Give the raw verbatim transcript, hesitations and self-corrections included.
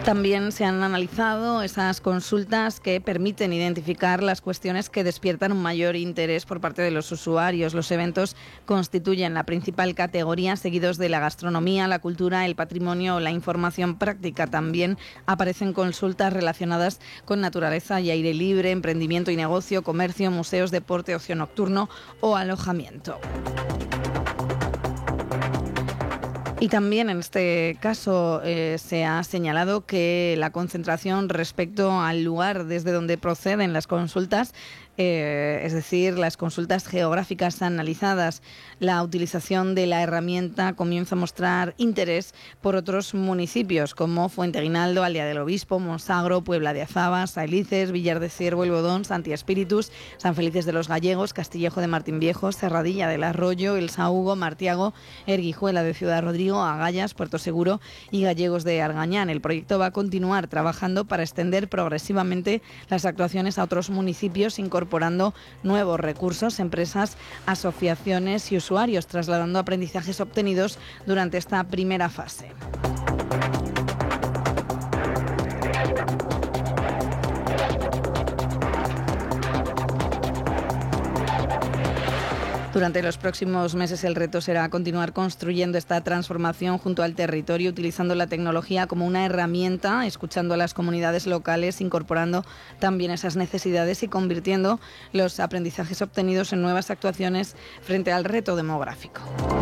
También se han analizado esas consultas que permiten identificar las cuestiones que despiertan un mayor interés por parte de los usuarios. Los eventos constituyen la principal categoría, seguidos de la gastronomía, la cultura, el patrimonio o la información práctica. También aparecen consultas relacionadas con naturaleza y aire libre, emprendimiento y negocio, comercio, museos, deporte, ocio nocturno o alojamiento. Y también en este caso eh, se ha señalado que la concentración respecto al lugar desde donde proceden las consultas, eh, es decir, las consultas geográficas analizadas, la utilización de la herramienta comienza a mostrar interés por otros municipios como Fuenteguinaldo, Aldea del Obispo, Monsagro, Puebla de Azaba, Sailices, Villar de Ciervo, El Bodón, Santi Espíritus, San Felices de los Gallegos, Castillejo de Martín Viejo, Serradilla del Arroyo, El Sahugo, Martiago, Erguijuela de Ciudad Rodrigo, Agallas, Puerto Seguro y Gallegos de Argañán. El proyecto va a continuar trabajando para extender progresivamente las actuaciones a otros municipios, incorporando nuevos recursos, empresas, asociaciones y usuarios, trasladando aprendizajes obtenidos durante esta primera fase. Durante los próximos meses el reto será continuar construyendo esta transformación junto al territorio, utilizando la tecnología como una herramienta, escuchando a las comunidades locales, incorporando también esas necesidades y convirtiendo los aprendizajes obtenidos en nuevas actuaciones frente al reto demográfico.